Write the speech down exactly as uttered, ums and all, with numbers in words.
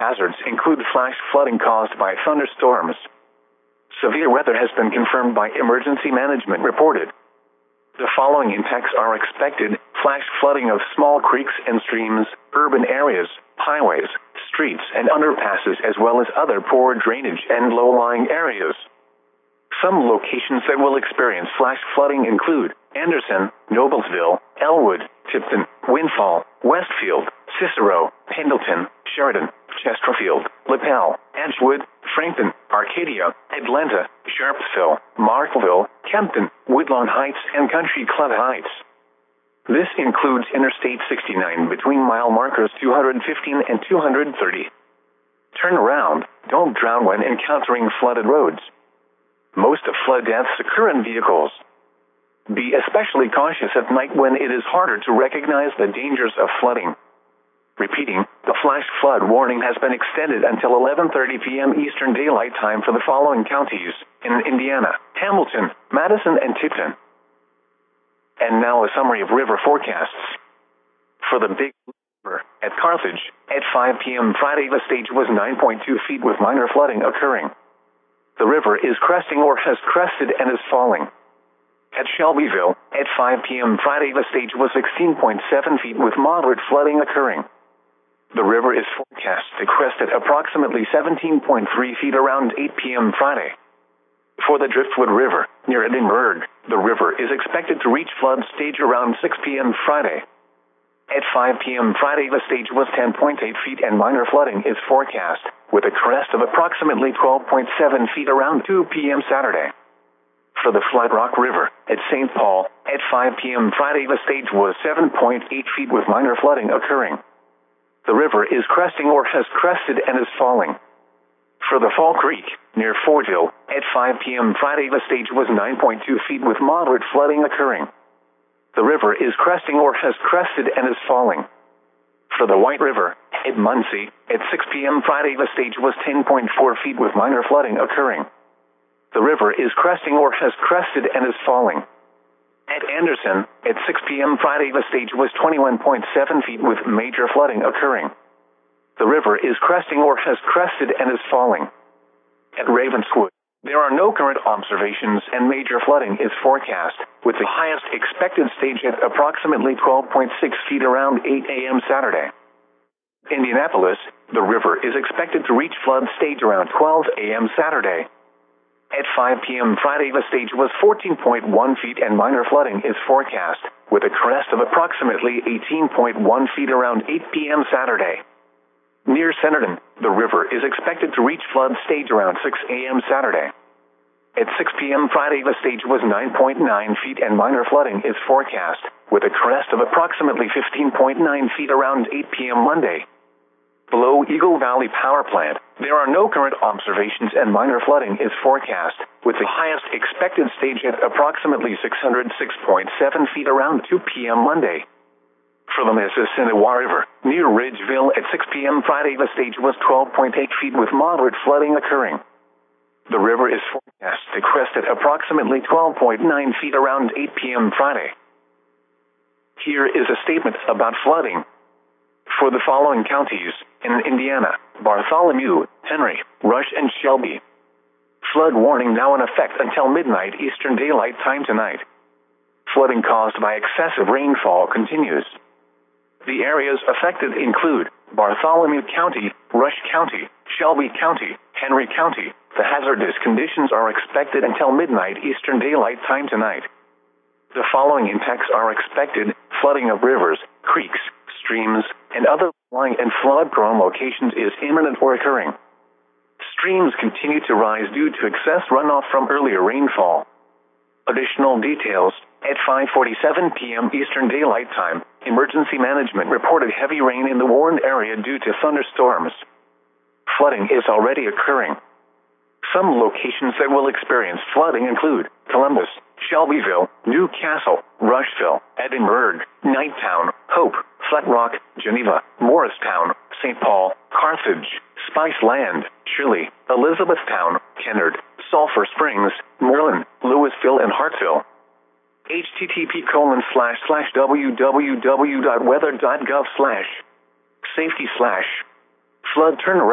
Hazards include flash flooding caused by thunderstorms. Severe weather has been confirmed by emergency management reported. The following impacts are expected: flash flooding of small creeks and streams, urban areas, highways, streets and underpasses, as well as other poor drainage and low-lying areas. Some locations that will experience flash flooding include Anderson, Noblesville, Elwood, Tipton, Windfall, Westfield, Cicero, Pendleton, Sheridan, Chesterfield, LaPel, Edgewood, Frankton, Arcadia, Atlanta, Sharpsville, Markville, Kempton, Woodlawn Heights, and Country Club Heights. This includes Interstate sixty-nine between mile markers two hundred fifteen and two hundred thirty. Turn around, don't drown when encountering flooded roads. Most of flood deaths occur in vehicles. Be especially cautious at night when it is harder to recognize the dangers of flooding. Repeating, the flash flood warning has been extended until eleven thirty p m Eastern Daylight Time for the following counties in Indiana: Hamilton, Madison, and Tipton. And now a summary of river forecasts. For the Big River, at Carthage, at five p m Friday the stage was nine point two feet with minor flooding occurring. The river is cresting or has crested and is falling. At Shelbyville, at five p m Friday the stage was sixteen point seven feet with moderate flooding occurring. The river is forecast to crest at approximately seventeen point three feet around eight p m Friday. For the Driftwood River, near Edinburgh, the river is expected to reach flood stage around six p m Friday. At five p m Friday the stage was ten point eight feet and minor flooding is forecast, with a crest of approximately twelve point seven feet around two p m Saturday. For the Flat Rock River, at Saint Paul, at five p m Friday the stage was seven point eight feet with minor flooding occurring. The river is cresting or has crested and is falling. For the Fall Creek, near Fortville, at five p m Friday the stage was nine point two feet with moderate flooding occurring. The river is cresting or has crested and is falling. For the White River, at Muncie, at six p m Friday the stage was ten point four feet with minor flooding occurring. The river is cresting or has crested and is falling. At Anderson, at six p m Friday the stage was twenty-one point seven feet with major flooding occurring. The river is cresting or has crested and is falling. At Ravenswood, there are no current observations and major flooding is forecast, with the highest expected stage at approximately twelve point six feet around eight a m Saturday. Indianapolis, the river is expected to reach flood stage around twelve a m Saturday. At five p m Friday the stage was fourteen point one feet and minor flooding is forecast, with a crest of approximately eighteen point one feet around eight p m Saturday. Near Centerton, the river is expected to reach flood stage around six a m Saturday. At six p m Friday the stage was nine point nine feet and minor flooding is forecast, with a crest of approximately fifteen point nine feet around eight p m Monday. Below Eagle Valley Power Plant, there are no current observations and minor flooding is forecast, with the highest expected stage at approximately six hundred six point seven feet around two p m Monday. For the Mississinawa River, near Ridgeville at six p m Friday the stage was twelve point eight feet with moderate flooding occurring. The river is forecast to crest at approximately twelve point nine feet around eight p m Friday. Here is a statement about flooding. For the following counties in Indiana: Bartholomew, Henry, Rush, and Shelby. Flood warning now in effect until midnight Eastern Daylight Time tonight. Flooding caused by excessive rainfall continues. The areas affected include Bartholomew County, Rush County, Shelby County, Henry County. The hazardous conditions are expected until midnight Eastern Daylight Time tonight. The following impacts are expected: flooding of rivers, creeks, streams, and other lying and flood-prone locations is imminent or occurring. Streams continue to rise due to excess runoff from earlier rainfall. Additional details: at five forty-seven p m Eastern Daylight Time, emergency management reported heavy rain in the warned area due to thunderstorms. Flooding is already occurring. Some locations that will experience flooding include Columbus, Shelbyville, New Castle, Rushville, Edinburgh, Knighttown, Hope, Flat Rock, Geneva, Morristown, Saint Paul, Carthage, Spiceland, Shirley, Elizabethtown, Kennard, Sulphur Springs, Merlin, Louisville, and Hartsville. H T T P colon slash slash www dot weather dot gov slash safety slash flood turnaround.